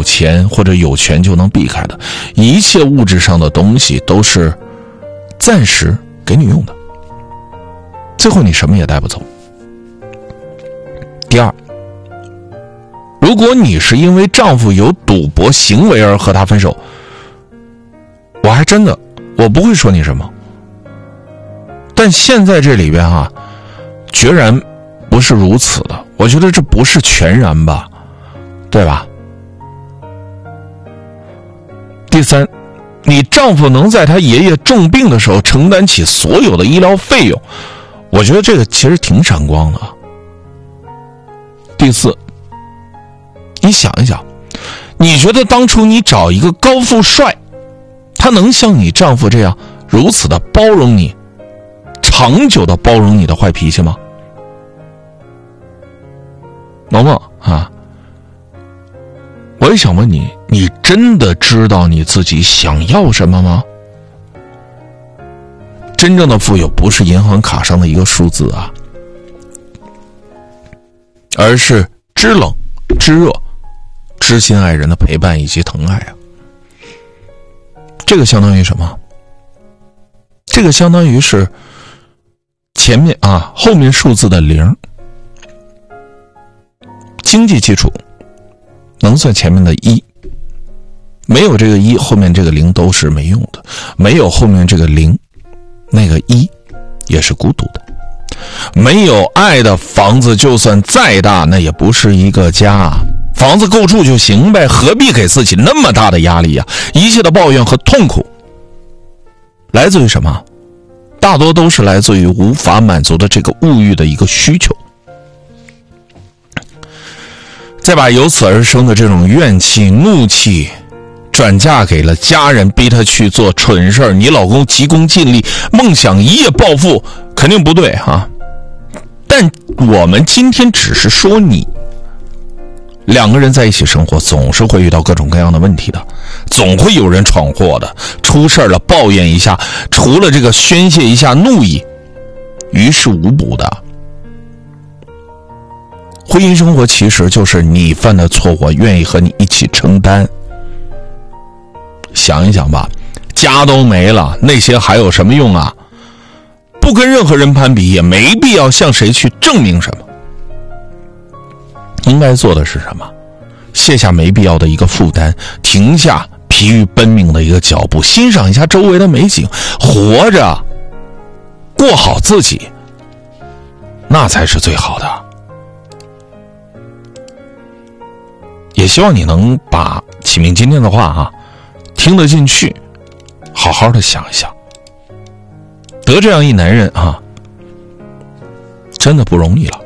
钱或者有权就能避开的，一切物质上的东西都是暂时给你用的，最后你什么也带不走。第二，如果你是因为丈夫有赌博行为而和他分手，我还真的我不会说你什么，但现在这里边决然不是如此的，我觉得这不是全然吧，对吧？第三，你丈夫能在他爷爷重病的时候承担起所有的医疗费用，我觉得这个其实挺闪光的。第四，你想一想，你觉得当初你找一个高富帅，他能像你丈夫这样如此的包容你，长久的包容你的坏脾气吗？萌萌我也想问你，你真的知道你自己想要什么吗？真正的富有不是银行卡上的一个数字而是知冷知热、知心爱人的陪伴以及疼爱这个相当于什么？这个相当于是前面后面数字的0，经济基础能算前面的1，没有这个1，后面这个0都是没用的，没有后面这个0，那个1也是孤独的。没有爱的房子就算再大，那也不是一个家。房子够住就行呗，何必给自己那么大的压力一切的抱怨和痛苦来自于什么？大多都是来自于无法满足的这个物欲的一个需求，再把由此而生的这种怨气、怒气转嫁给了家人，逼他去做蠢事儿。你老公急功近利，梦想一夜暴富，肯定不对但我们今天只是说你两个人在一起生活，总是会遇到各种各样的问题的，总会有人闯祸的，出事了抱怨一下，除了这个宣泄一下怒意，于事无补的。婚姻生活其实就是你犯的错，我愿意和你一起承担。想一想吧，家都没了，那些还有什么用不跟任何人攀比，也没必要向谁去证明什么。应该做的是什么？卸下没必要的一个负担，停下疲于奔命的一个脚步，欣赏一下周围的美景，活着过好自己，那才是最好的。也希望你能把启明今天的话听得进去，好好的想一想。得这样一男人真的不容易了。